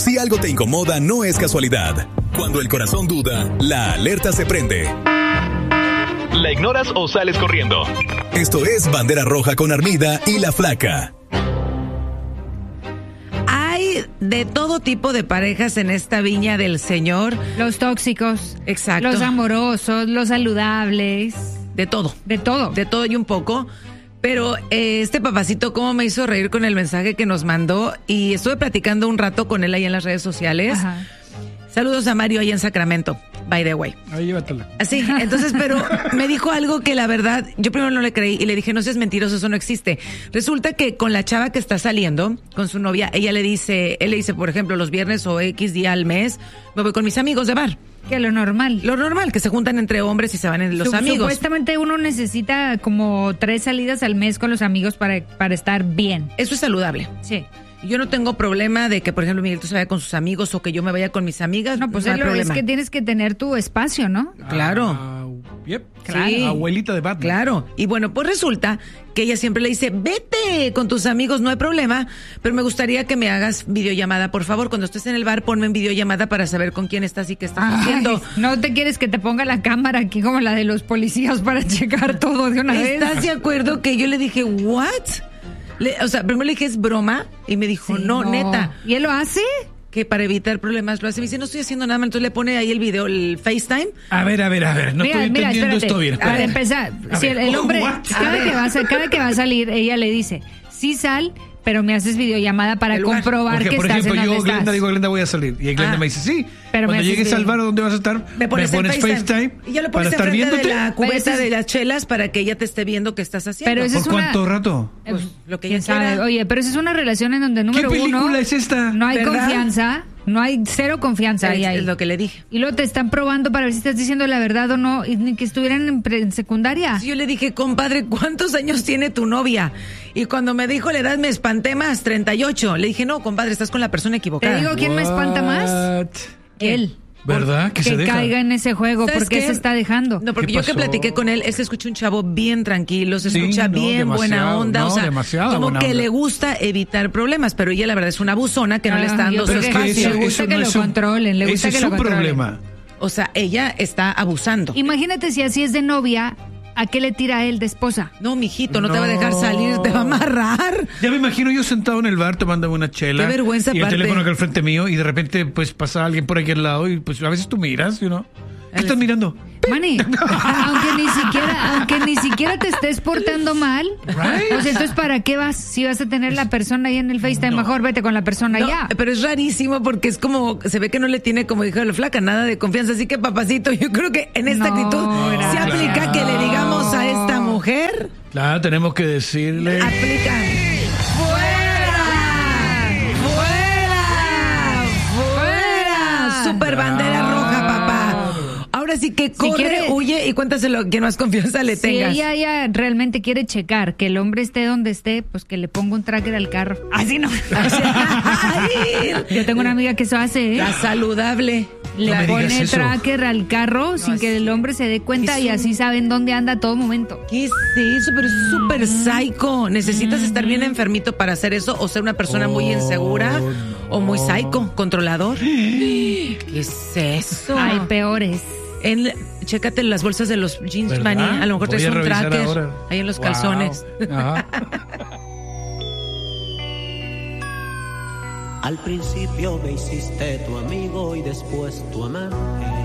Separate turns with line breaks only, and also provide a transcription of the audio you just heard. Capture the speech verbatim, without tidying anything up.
Si algo te incomoda, no es casualidad. Cuando el corazón duda, la alerta se prende. ¿La ignoras o sales corriendo? Esto es Bandera Roja con Armida y La Flaca.
Hay de todo tipo de parejas en esta viña del Señor.
Los tóxicos.
Exacto.
Los amorosos, los saludables.
De todo.
De todo.
De todo y un poco. Pero eh, este papacito cómo me hizo reír con el mensaje que nos mandó. Y estuve platicando un rato con él ahí en las redes sociales.
Ajá.
Saludos a Mario ahí en Sacramento, by the way.
Ahí llévatela.
Así, entonces, pero me dijo algo que la verdad, yo primero no le creí y le dije, no seas mentiroso, eso no existe. Resulta que con la chava que está saliendo, con su novia, ella le dice, él le dice, por ejemplo, los viernes o X día al mes, me voy con mis amigos de bar.
Que lo normal.
Lo normal, que se juntan entre hombres y se van en los
Su-
amigos.
Supuestamente uno necesita como tres salidas al mes con los amigos para, para estar bien.
Eso es saludable.
Sí.
Yo no tengo problema de que, por ejemplo, Miguelito se vaya con sus amigos o que yo me vaya con mis amigas.
No, pues
no
es,
hay
lo- es
problema.
que tienes que tener tu espacio, ¿no?
Claro.
Ah, yep.
Sí.
Abuelita de Batman.
Claro. Y bueno, pues resulta que ella siempre le dice, vete con tus amigos, no hay problema, pero me gustaría que me hagas videollamada, por favor. Cuando estés en el bar, ponme en videollamada para saber con quién estás y qué estás
Ay,
haciendo.
no te quieres que te ponga la cámara aquí como la de los policías para checar todo de una vez.
¿Estás de acuerdo que yo le dije, what? Le- o sea, primero le dije, es broma, y me dijo,
Sí,
no, neta.
¿Y él lo hace?
Que para evitar problemas lo hace. Me dice, no estoy haciendo nada, entonces le pone ahí el video, el FaceTime.
A ver, a ver, a ver. No
mira,
estoy
mira,
entendiendo
espérate.
esto bien.
Para
espérate.
empezar,
A
si
ver,
el, el
oh,
hombre,
what?
cada que, va a, sa- cada que va a salir, ella le dice, sí sal, pero me haces videollamada para
El lugar.
comprobar
Ok,
que
por
estás
ejemplo,
en
yo,
donde
Glenda,
estás.
digo, Glenda, voy a salir. Y Glenda
Ah.
me dice, sí.
Pero me
Cuando
haces
llegues al
video.
bar, ¿dónde vas a estar?
Me pones, en
FaceTime,
Y ya lo
para
pones
estar
enfrente de
viéndote.
la cubeta
Ese es-
de las chelas para que ella te esté viendo qué estás haciendo.
Pero ese
¿Por
es una-
cuánto rato?
Pues, lo que
¿Quién
ella
sabe?
quiera.
Oye, pero esa es una relación en donde, número
¿Qué película
uno,
es esta?
no hay
¿Verdad?
confianza, no hay cero confianza ahí,
Es,
ahí.
es lo que le dije.
Y luego te están probando para ver si estás diciendo la verdad o no, y ni que estuvieran en, pre- en secundaria.
Yo le dije, compadre, ¿cuántos años tiene tu novia? Y cuando me dijo la edad me espanté más, treinta y ocho. Le dije, no, compadre, estás con la persona
Te
equivocada.
digo, ¿quién me espanta más?
What?
Él.
¿Verdad? Que
Que
se deja.
caiga en ese juego,
¿Sabes
porque
qué?
se está dejando.
No, porque
¿Qué
yo que
pasó?
platiqué con él, él se escucha un chavo bien tranquilo, se
Sí,
escucha
no,
bien buena
demasiado,
onda,
no,
o sea,
demasiada
como
buena
que
onda.
le gusta evitar problemas, pero ella la verdad es una abusona que no le está
Ah,
dando
yo
su
creo
Pero es
que
que
espacio.
eso- le gusta que
no
lo
es su-
controlen, le gusta
ese
que
es
lo
su
controlen.
problema.
O sea, ella está abusando.
Imagínate si así es de novia, ¿a qué le tira a él de esposa?
No, mijito, no, te
No.
va a dejar salir, te va a amarrar.
Ya me imagino yo sentado en el bar tomándome una chela.
Qué vergüenza,
Y el
aparte.
teléfono acá al frente mío y de repente pues pasa alguien por aquí al lado y pues a veces tú miras, you know. ¿Qué estás mirando?
Manny, aunque ni siquiera, aunque ni siquiera te estés portando mal,
Right.
o sea, entonces ¿para qué vas? Si vas a tener la persona ahí en el FaceTime,
No.
mejor vete con la persona
No,
ya.
pero es rarísimo porque es como, se ve que no le tiene, como dijo la flaca, nada de confianza. Así que, papacito, yo creo que en esta
No,
actitud se
gracias.
aplica que le digamos a esta mujer,
Claro, tenemos que decirle.
aplica. ¡Fuera! ¡Fuera! ¡Fuera! Super bandera roja, papá. Ahora sí que corre,
quiere-
huye y cuéntaselo que más confianza le
Si
tengas.
ella, ella realmente quiere checar que el hombre esté donde esté, pues que le ponga un tracker al carro. Así no.
Ay,
Yo tengo una amiga que eso hace, ¿eh?
la saludable.
Le
No me
pone
digas eso.
tracker al carro sin que el hombre se dé cuenta
es
y
un-
así saben dónde anda a todo momento.
¿Qué es eso? Pero es súper psycho. Necesitas estar bien enfermito para hacer eso o ser una persona muy insegura o muy psycho, controlador. ¿Qué es eso?
Hay peores.
En, chécate las bolsas de los jeans,
¿Verdad?
Manny. A lo mejor
Voy
traes
a
un
revisar
tracker
ahora.
ahí en los
Wow.
calzones.
Ajá.
Al principio me hiciste tu amigo y después tu amante.